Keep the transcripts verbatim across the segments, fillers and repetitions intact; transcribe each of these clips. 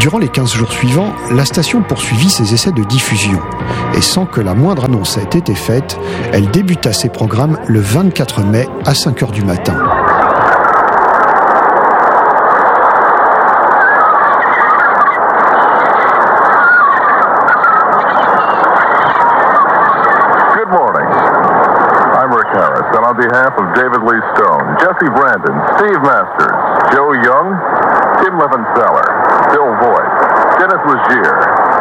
Durant les quinze jours suivants, la station poursuivit ses essais de diffusion. Et sans que la moindre annonce ait été faite, elle débuta ses programmes le vingt-quatre mai à cinq heures du matin. On behalf of David Lee Stone, Jesse Brandon, Steve Masters, Joe Young, Tim Levenseller, Bill Voigt, Dennis Legier,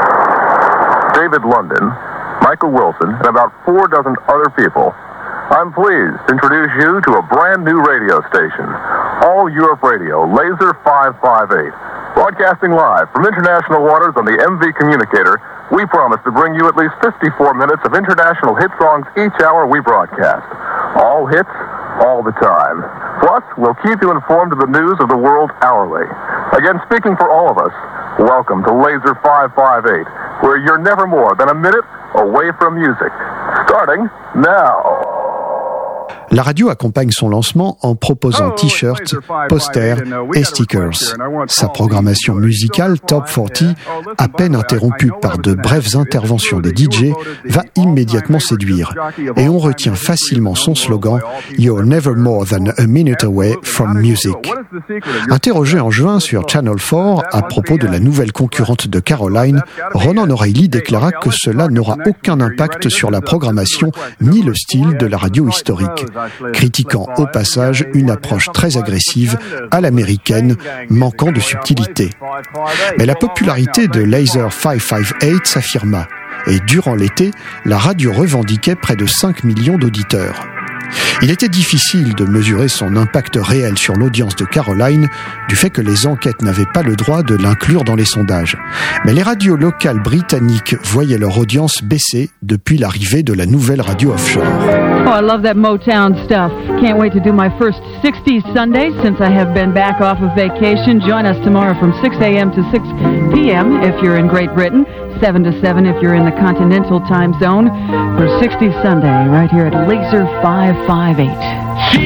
David London, Michael Wilson, and about four dozen other people, I'm pleased to introduce you to a brand new radio station, All Europe Radio, Laser five five eight. Broadcasting live from international waters on the M V Communicator, we promise to bring you at least fifty-four minutes of international hit songs each hour we broadcast. All hits, all the time. Plus, we'll keep you informed of the news of the world hourly. Again, speaking for all of us, welcome to Laser five five eight, where you're never more than a minute away from music. Starting now. La radio accompagne son lancement en proposant t-shirts, posters et stickers. Sa programmation musicale Top quarante, à peine interrompue par de brèves interventions des D J, va immédiatement séduire. Et on retient facilement son slogan « You're never more than a minute away from music ». Interrogé en juin sur Channel quatre à propos de la nouvelle concurrente de Caroline, Ronan O'Reilly déclara que cela n'aura aucun impact sur la programmation ni le style de la radio historique, critiquant au passage une approche très agressive à l'américaine, manquant de subtilité. Mais la popularité de Laser cinq cent cinquante-huit s'affirma, et durant l'été, la radio revendiquait près de cinq millions d'auditeurs. Il était difficile de mesurer son impact réel sur l'audience de Caroline, du fait que les enquêtes n'avaient pas le droit de l'inclure dans les sondages. Mais les radios locales britanniques voyaient leur audience baisser depuis l'arrivée de la nouvelle radio offshore. Oh, I love that Motown stuff. Can't wait to do my first sixties Sunday since I have been back off of vacation. Join us tomorrow from six a.m. to six p.m. if you're in Great Britain, seven to seven if you're in the continental time zone, for sixties Sunday right here at Laser five five eight.